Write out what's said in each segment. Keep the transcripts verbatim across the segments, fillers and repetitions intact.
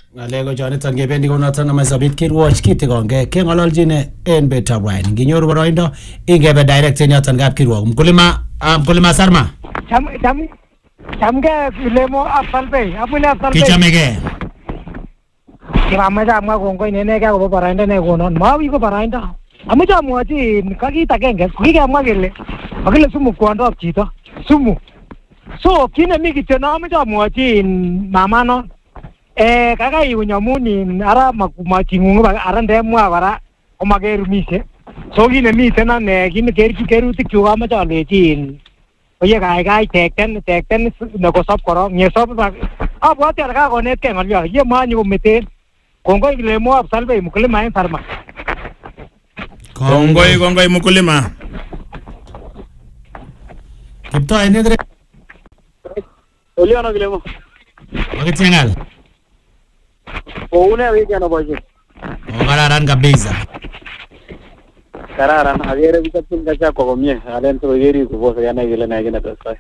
Ngalego jonito ngebendi konoto na mazabit kirwoch kitigonge kengololjine en betab wine nginyoru boroindo ingebe direct en yoton gap kirwok mkulima mkulima Sarma cham cham chamge filemo afalbe amune afalbe kichamege kimamaja amwa kongoi nene ka kobo boroindo ne konon mawi ko boroindo amuche amwochi kakit agenge kikemwa kele akile sumu kwondop chito sumu so kine mi kityo na amuche amwochi mama no eh kaka iunyamuni ara makumatingungu ara ndemwa bara komakerumise so kine miten ane kine kerchi kerutik chu amache alechin oye kai kai tekten tekten nekosop korong nyesop abwati ale kakonetkei ngolyo ye manyi kometen kongoi kilemo absalbe mkulima en Sarma kongoi kongoi mkulima Kipto enedre Oliano kilemo Wakitiangal Oune wiki anaboje Ogararan kabisa Kararan agere bitatun kacha kwa komie alen to geri kubosa yana gele na gina tasai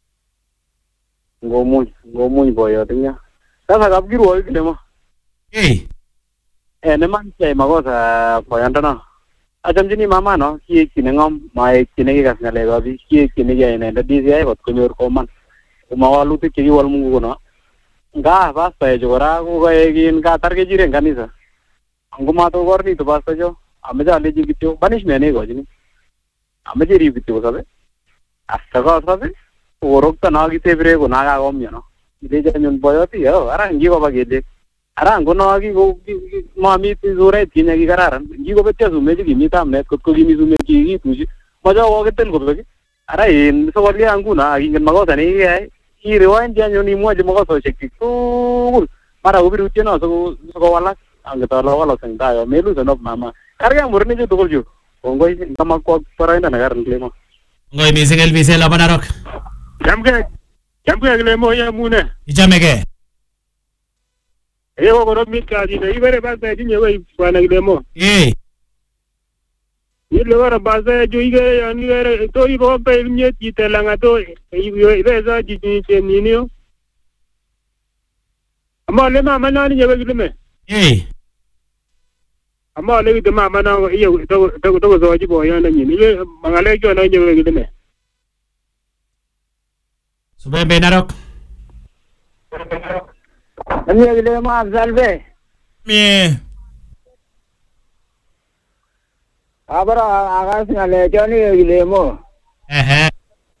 ngomuny ngomuny boyo tinya sasa kapgiru wiki kilemo hey eh ne man chai magosa boyandana achamjini mama no ki kinengom mae kinegi kas ngale gabi ki kinegi ene da D C I kot konyor koman umawalutik ki wal mungu no nga basta jora ko gaegin ka targe jiren kanisa anguma to gorni to basta jo ameja aleji kityo punishment ne gojini ameje ri kityo sabe asta ko sabe orokta na gite bre ko naga gomyo no ide janyon boyoti yo ara ngi ko bagede ara ngono gi go mami ti zore tinya gi kararan gi go betya sume ji mi tam net kot ko gi mi sume ki gi tuji maja wo geten ko bagi ara in so wali anguna gi ngen mago tani ai i rewind janyon ni mo je mago so cheki tu mara ubiru tino so so wala angeta lo wala sang tayo melu sanop mama karya murni ju tugul ju ngoi kama ko paraina nagar nglemo ngoi mising elbise labanarok jamge jamge nglemo ya mune ichamege Eyo koro mikadi na ibere basa tinye we bwana kilemo. Eh. Ile wara basa jo ige ya ni were to ibo pe nye titelanga to ibo ibeza jiji nini. Ama le mama nani nyewe kileme. Eh. Ama le de mama na iyo to to to zo jibo ya na nyini. Ile mangale jo na nyewe kileme. Subembe narok. Amiya kilemo absalbe mie abara agas ngale joni kilemo Ehe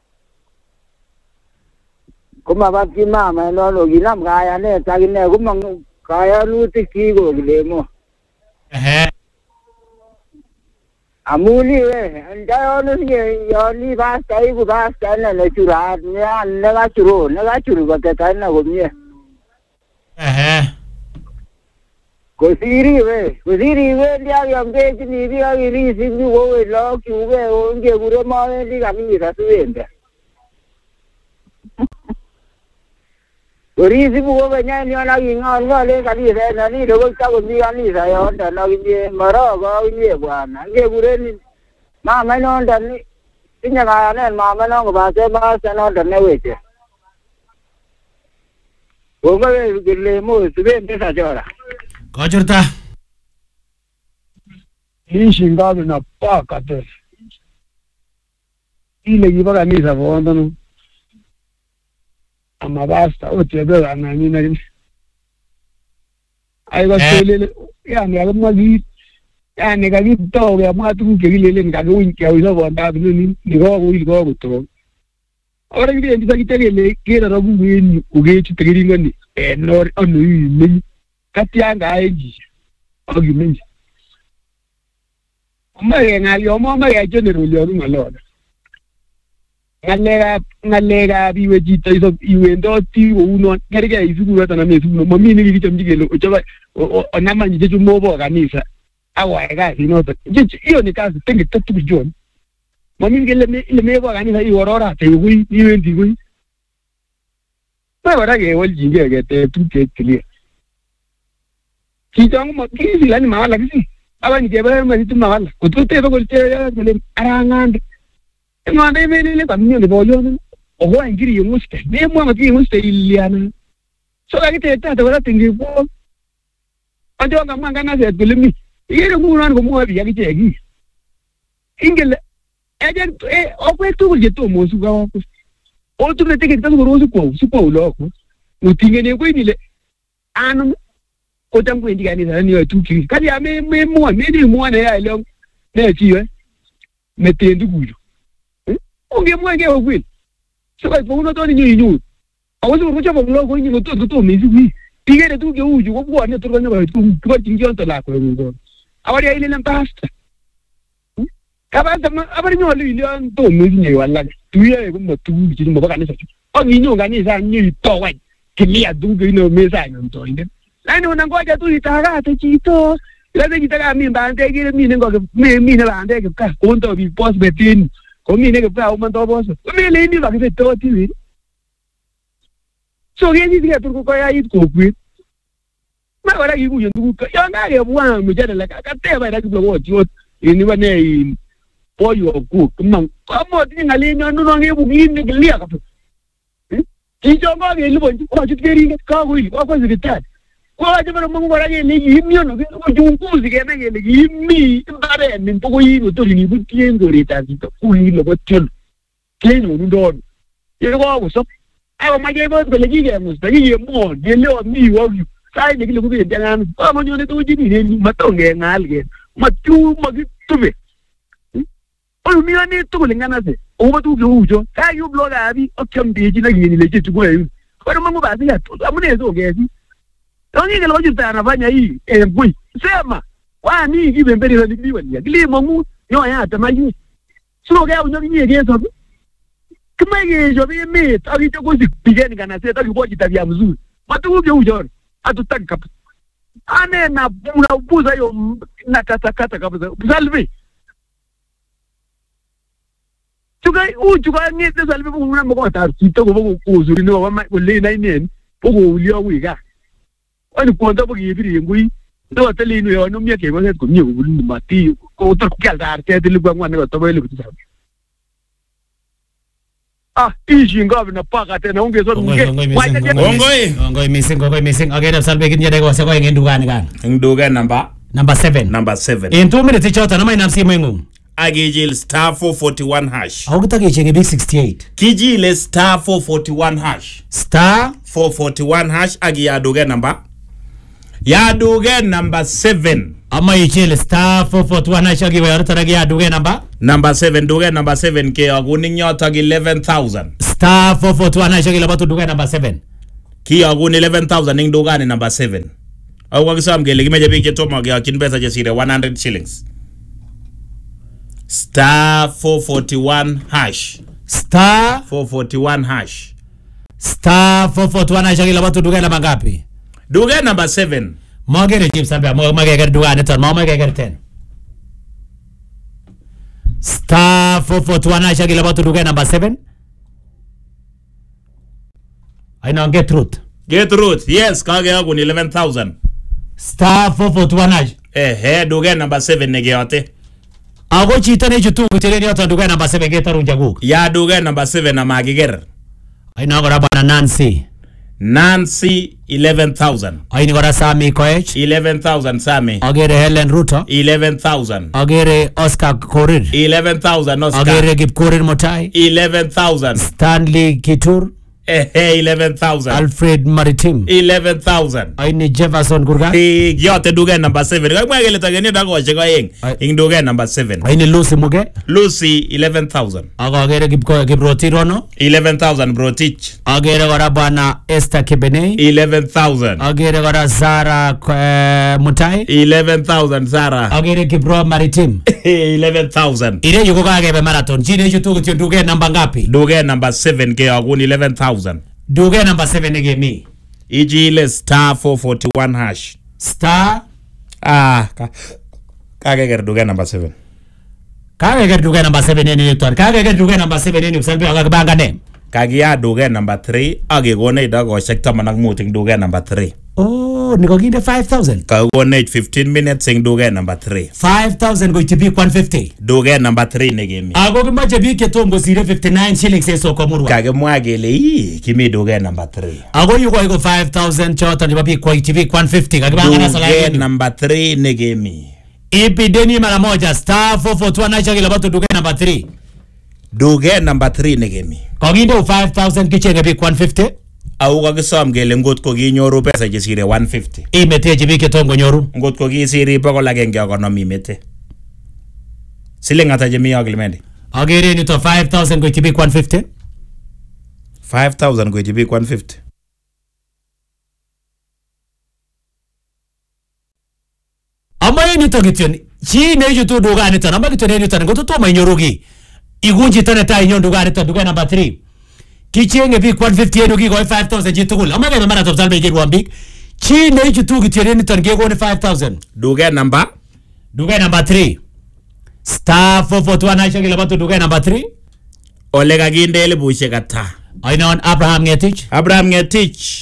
kuma bakki mama no no ginam kaya ne tagine kuma kaya lutik ki go kilemo Ehe amuli we ndayo no ye yoni bas kai ku bas kana ne chura ne an ga churu ne ga churu ba ta na go mie Ehe Kosiri we, kosiri we dia yambe chini dia iri singi wo we lo kyuwe o nge gure ma we di kami sa suende. Ori sibu wo we nya ni ona gi ngon ngo le kali sa na ni do ka ko ni ani sa yo nda na gi maro go ni bwana. Nge gure ni ma ma no nda ni tinya ga ne ma ma no ba se ba sa no nda ne we che. Wo we gile mo suende sa jora. Kojurta Inshingabe na paka te. Ile giba kanisa bondo no. Ama basta otebe ana nina ni. Aiwa sele yani agamagi yani gagi to ya matu ngilele ngaga winki ya wizo bonda ni ni go go go go to. Ora ngi ndi sagitele kera rabu weni ugechi tegiringa ni enor onu ni katianga aiji ogi minji omage ngali omage ya general yo ngaloda ngalega ngalega biwe jita iso iwendo ti uno ngerige izugu wata na mesu no mami ni gicho mjigelo ochoba onama nje chumobo kanisa awa ga sinoto je iyo ni kazi tenge tatu kujon mami ngele me ile mebo kanisa iworora te wi iwendi wi ba ge walji ge te tuke clear Kijang mo kisi lani mawala kisi awa ni kebara ma situ mawala kutote ba golte ya mele arangan ma de mele le kamni le boyo ogo ingiri yumuste ne mo ma ki yumuste iliana so la kite ta ta wala tingi po Ajo ngamwa nganaset kole mi. Igere ngunon komwoe biik akichek ki. Ingele agent eh okwek tugul che tomo suga ko. Otume ticket ko rosu ko supo uloko. Mutingene ko inile anu ko tam kwendi kanisa ni tuki. Kali ame me mo me ni mo na ya lo ne chiwe. Metendu kuju. Onge mo nge ogwil. So ko uno to ni nyu. Awozo ko chabo lo ko ni to to me zi. Tigere tu ke uju ko bwa ne to ko ne ko ko tingion to la ko ngo. Awari ile na pasta. Kabanta abari nyo le ile an to me ni wala. Tuye ko mo tu ji mo ba kanisa. O ni nyo kanisa ni to wa. Kimia du ke no me sa nyo to inde. Lai no nangoja tu itara te chito. Ile kitaka mimi bande kile mimi ngo mimi mimi na bande ka konto bi post betin. Ko mimi ne ka o man to boss. Ko mimi le ni ba ke to ti. So ye ni ke tu ko ya it ko kwi. Ma wala ki ku yo tu ka ya na ye bwa mu jada la ka te ba da ku lo ti o ni ba ne po yo ku kuma ko mo ti ngali no no ngi bu ni ni le ka. Ti jo ngo ge lu bo ko ti ke ri ka ku ko ko zi ta. Kwa jema mungu waraje ni yimyo no ko junguzi ke na ye ni yimmi bare ni poko yi no to ni bu tiendo reta ki to ku yi lo botel ke no ndo ye ko ko so ai ma je bo ko le ji ke mu sta yi mo ye lo mi wo yu sai ni ki lu bi dan ko mo ni to ji ni ma to nge ngal ge ma tu ma ki tu be o mi ani to le ngana se o ba tu ke u jo kai yu blog abi o kem bi ji na yi ni le ji tu ko yi ko mungu ba ya to amune zo ge si. Ongi kelo jita anafanya hii eh bui sema wa ni kibembele za libiwa ni kile mungu yo ya tamaji sio ga unyo ni yegezo kama yegezo bi mit akito ko zipigeni kana seta kipo jitabia mzuri matu ke ujo atutaka ane na una ubuza yo na kata kata kabisa salve tuga ujuga ni salve una mko ta kito ko ko uzuri no wa le na ni ko ulio wiga ani kwanda bo yibiri ngui ndo tele inu yo no mieke bo ko nyu bu mati ko to kyal dar te de lugwa ngwane to bo le kutu ah iji ngabe na paka tena ungezo nge Ngoi ngoi missing ngoi missing agera salbe kin yede ko se ko ngendu gan gan nduga number number seven number seven in two minutes chota na mai namsi mwengu agijil star four forty-one hash au kitake chenge big sixty-eight kijile star four forty-one hash star four forty-one hash agi ya duga number ya duga number seven ama yichele star four forty-one hash agi wa taragi ya duga number number seven duga number seven ke aguni nyota eleven thousand star four forty-one hash agi labatu duga number seven ki aguni eleven thousand ning duga ni number seven au wakisam gele kimeje big toma ga kin pesa je sire one hundred shillings star four forty-one hash star four forty-one hash star four forty-one hash agi labatu duga namba ngapi duga number seven magere jim sabia mo magere duga ne ton mo magere ten star four forty-one hash agi labatu duga number seven I know get truth get truth yes kage agu ni eleven thousand star four forty-one hash eh eh duga number seven nege yote ago chita ne chutu kutereni yote duga number seven get tarunja guk ya duga number seven na magiger I know gora bana Nancy Nancy eleven thousand I know gora Sami Koech eleven thousand Sami agere Helen Ruto eleven thousand agere Oscar Korir eleven thousand Oscar agere Gip Korir Motai eleven thousand Stanley Kitur eh eh eleven thousand Alfred Maritim eleven thousand I need Jefferson Gurga e yote duga number seven kwa mwagele tageni dago chego yeng ing duga number seven I need Lucy Muge Lucy eleven thousand agere Gip Gip Rotirono eleven thousand Brotich agere gora bana Esther Kebene eleven thousand agere gora Zara uh, Mutai eleven thousand Zara agere Gibro Maritim eleven thousand ire yuko kage marathon chine chutu kutyo duga namba ngapi duga number seven ke aguni eleven thousand duga number seven ege mi ijile star four forty-one hash star ah ka kage ger duga number seven kage ger duga number seven ene to kage ger duga number seven ene usalbi akabanga ne kage ya duga number three age gone dago sekta manak muting duga number three oh Oh, nikokinde five thousand. Kagonech fifteen minutes eng duket number three. five thousand koityi biik one fifty. Duket number three nekemi. Ako kimache biik chetom kosire fifty-nine shillings en soko murwa. Kakimwa kele ii kimi duket number three. Ako yu ko iko five thousand choton chebo biik koityi biik one fifty. Kakibangana sala Duket yenu. number three nekemi. Ipideni mara moja star four four two anacha kila batu duket number three. Duket number three nekemi. Kokinde five thousand kichenge biik one fifty. Au kakisom kele ngot ko kinyoru pesa chesire one fifty. Imetechi biik chetom konyoru. Ngot ko kisiri bokol agenge akonom imete. Siling ata chemi Clement? Agere nito five thousand koityi biik one fifty. five thousand koityi biik one fifty. Ama nito kityon. Chi nechutu dukanito. Ama kityon nito ngoto toma inyoru ki. Igunji tane ta inyon dukanito duket number three. Kichenge biik one fifty eno kikoi five thousand chitugul. Ama kebe mara topsalbe kirwan biik. Chi nechutu kityon nito ngekone five thousand. Duket number? Duket number three. Star four four two anacha kila batu duket number three. Ole kakinde elibushek ata. Ainon Abraham Ngetich. Abraham Ngetich.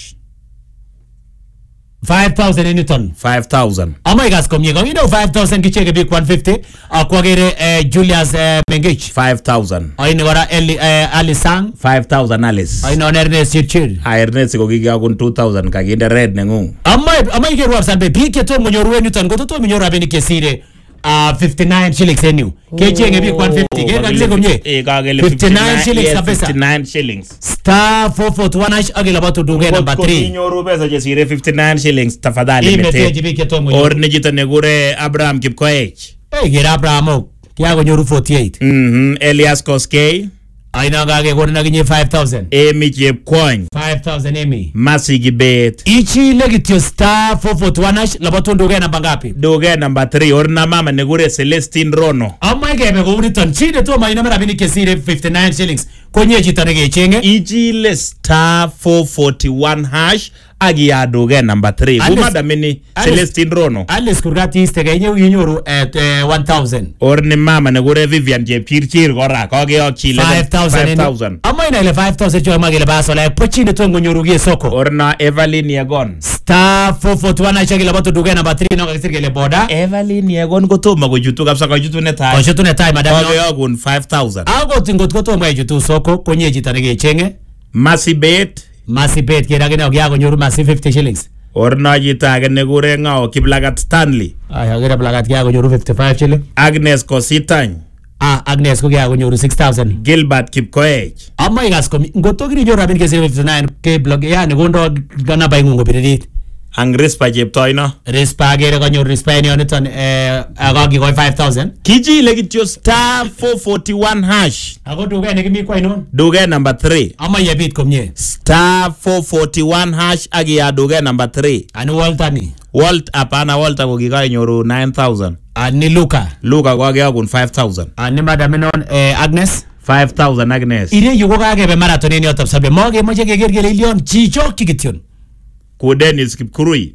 five thousand Newton. five thousand. Ama ikas komye konginde five thousand kichenge biik one fifty. Akwagere eh, Julius eh, Mengich. five thousand. Aini kora Eli eh, Ali Sang. five thousand Alice. Ainon Ernest Chirchir. Ha Ernest ko kikakun two thousand kakinde red nengung. Ama ama igeru absalbe biik chetom konyoru en yuton kototom inyoru rabinik chesire uh, fifty-nine shillings en yu. Kechenge biik one fifty. Ke kakile komye. Eh kakile fifty-nine shillings kabisa. fifty-nine shillings. Star four four two anash agila batu duket number three. Kinyoru pesa chesire fifty-nine shillings tafadhali Imetechi mete. biik chetom konyoru. Or nijito nekure Abraham Kipkoech. Eh gira Abraham kia konyoru forty-eight. Mhm. Elias Koskei. Aina kage kona kinye five thousand. Emi Chepkwony. five thousand Emi. Masi Kibet. Ichi legitio star four four two anash labatu duket number ngapi? Duket number three. Or na mama nekure Celestine Rono. Ama ikebe kouniton chide to maina mera rabinik chesire fifty-nine shillings. Konye chito nekechenge. Ichile star four forty-one hash agia duket number three. Bumada mini Celestine Rono. Alice kurgati iste kenye inyoru at uh, one thousand. Or ni mama nekure Vivian Chepchirchir kora kage chile five thousand. Ama ina ile five thousand cho magile baso la pochine to ngonyoru gie soko. Or na Evelyn Yegon. Star four four two anacha kila batu duket number three no kakisir kele boda. Evelyn Yegon kotoma kujutu kabisa kujutu ne tai. Kojutu ne tai madam. Kage yakun five thousand. Ago tingot kotoma kujutu soko konye chito nekechenge. Masi Bet. Masi bet kira kina kya konyoru masi fifty shillings. Or na jita age nekure ngao Kiplagat Stanley. Aya kira plakat kya konyoru fifty-five shillings. Agnes Kositany. Ah Agnes ko kya konyoru six thousand. Gilbert Kipkoech. Ama ikas komi ngoto kiri nyoru rabinik chesire fifty-nine ke blog yani kondo gana bai ngungo biririt. Ang Rispa Cheptoino. Rispa agere konyoru rispa eni oniton eh agaki koi five thousand. Kichile kityo star four forty-one hash. Ako duket nekimi kwa inon. Duket number three. Ama yebit komye. Star four forty-one hash agia duket number three. Ani Walter ni. Walt apana Walter ko kikanyoru nine thousand. Ani Luka. Luka ko akiyakun five thousand. Ani madam inon eh, Agnes. five thousand Agnes. Ire yuko kakebe marathon eni otop sabe. Moge moche keker kele ilion chichok chikityon. Ku Dennis Kipkurui.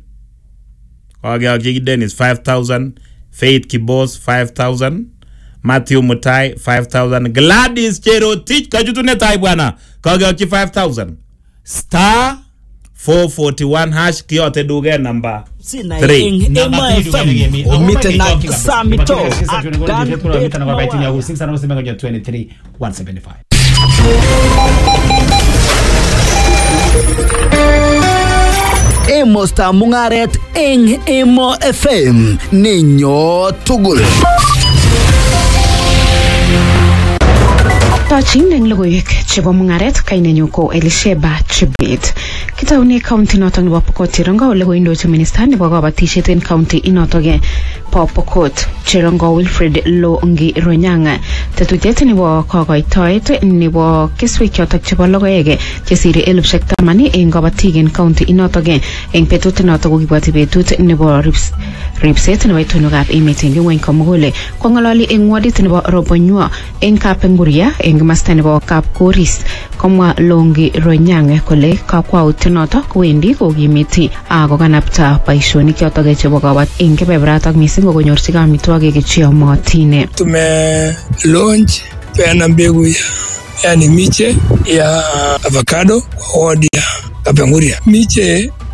Akiyakyi Dennis five thousand. Faith Kibos five thousand. Matthew Mutai five thousand. Gladys Cherotich kajutu netai bwana. Akiyakyi five thousand. Star four forty-one hash kiyote duket number Sina three. ing Ema F M omite na samito Adan twenty-three one seventy-five. Emosta mungaret ing Emo F M ninyo tugul. Tochin eng logoiwek chebo mungaret kainenyu ko Elisheba Chibet. Kitaune county noton nebo Pokot Cherongo ole koindochi minister nebo kabatisiet en county inotoge po Pokot Cherongo Wilfred Longi Ronyanga. Tetutiet nebo kokoitoet nebo keswek chotok chebo logoek chesire elipushek taman en kabatik en county inotoge en betut notok kokibwati betut nebo rips ripset nebo itonwekab emet en ngweny komugul. Kongololi en wadit nebo Robonywa en Kapenguria en kimasta nebo Kapkoris komwa Longi Ronyanga kole kakwautiet notok kowendi kokimiti ako kanapta boisionik chotok chebo kabat en kebebratak mising ko konyorchigei amitwogik cheyomotin. Tume launch peana mbegu ya yani miche ya avocado kwa wodi ya Kapenguria. Miche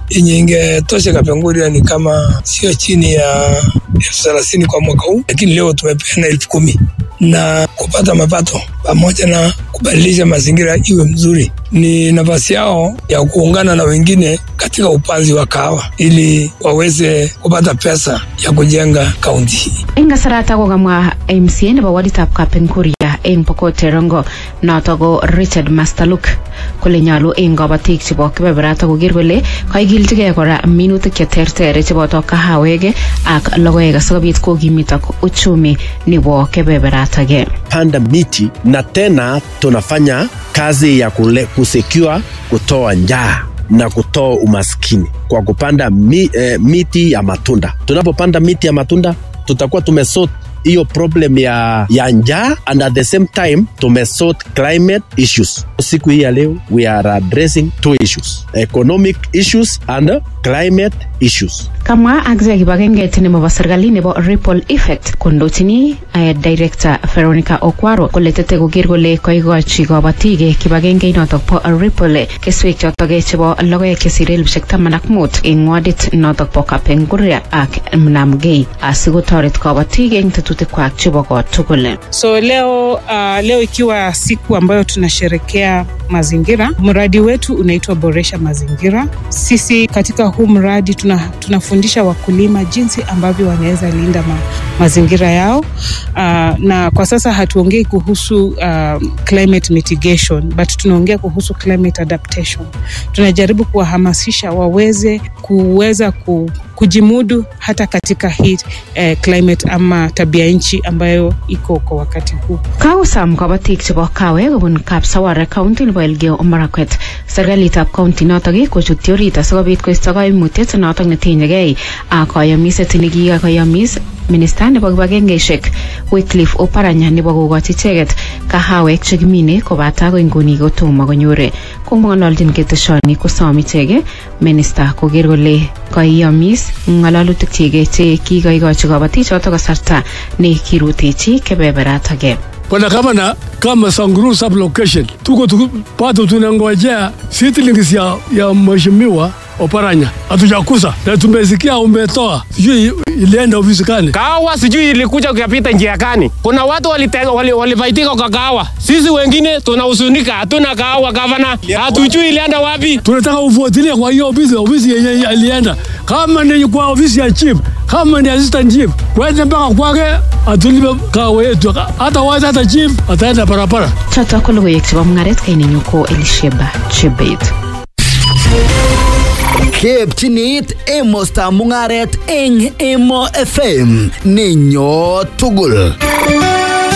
yenye ingetosha Kapenguria ni kama sio chini ya elfu thelathini kwa mwaka huu, lakini leo tumepeana elfu kumi na kupata mapato pamoja na kubadilisha mazingira iwe mzuri. Ni nafasi yao ya kuungana na wengine katika upanzi wa kahawa ili waweze kupata pesa ya kujenga kaunti hii. Inga sarata ko gamwa M C N ba wadi tap Kapenguria eng Pokot Rongo notogo Richard Mastaluk kole nyalu eng gobatik chebo kebeberata koger kole kaigiltige kora minutik che terter chebo to kahawege ak logoek asikobit kokimita uchumi nebo kebeberata ge. Panda miti na tena tunafanya kazi ya kule kusecure kutoa njaa na kutoa umaskini kwa kupanda mi, eh, miti ya matunda. Tunapopanda miti ya matunda tutakuwa tumesort hiyo problem ya ya njaa and at the same time tumesort climate issues. Siku hii ya leo we are addressing two issues, economic issues and climate issues. Kama agze kibagenge tene mo serikali nebo ripple effect kondochini uh, director Veronica Okwaro kole tete koger kole koigochi kobatige kibagenge notok po ripple keswek chotok chebo logoek kesire elfusiek taman ak mut eng wadit notok po Kapenguria ak Mnamgei asikotoret kobatige eng tetutik kwak chebo kotugul. So leo uh, leo ikiwa siku ambayo tunasherekea mazingira, mradi wetu unaitwa Boresha Mazingira. Sisi katika huu mradi tuna tunafundisha wakulima jinsi ambavyo wanaweza linda ma, mazingira yao. Uh, na kwa sasa hatuongei kuhusu uh, climate mitigation, but tunaongea kuhusu climate adaptation. Tunajaribu kuwahamasisha waweze kuweza ku, kujimudu hata katika hii eh, climate ama tabia nchi ambayo iko kwa wakati huu. Kausam kabatik chebo kawe kobun Kapsawara County nebo Elgeyo Marakwet. Serikalitab county notok ko chutyo rita sikobit koisto koimutiet notok netinyegei ak kayamiset nekikayamis Minister nebo kibagengeishek Wycliffe Oparanya nebo kokochi icheket kahawek chekimine kobata ko inguni kotomo konyore. Kong'ololjin keteshoni kosom icheket Minister koker kole kayamis ng'alalutik chike che kikoikochi kabatik chotok kasarta ne kirutechi kebeberata ge. Bwana Gavana, kama Sanguru sublocation tuko tuko bado tunangojea settlements ya ya mheshimiwa Oparanya. Hatujakusa na tumesikia umetoa sijui ilienda ofisi gani. Kahawa sijui ilikuja kuyapita njia gani. Kuna watu walitenga wali walivaitika kwa kahawa. Sisi wengine tunahuzunika, hatuna kahawa gavana. Hatujui ilienda wapi. Tunataka ufuatilie kwa hiyo ofisi ofisi yenye ilienda. Kama ni kwa ofisi ya chief, kama ni assistant chief, kwenda mpaka kwake atulipe kahawa yetu. Hata waza hata chief ataenda barabara. Choto ko logoiwek chebo mung'aret kainenyu ko Elisheba Chebet. Kepchinit Emosta Mung'aret eng Emo F M nenyo tugul.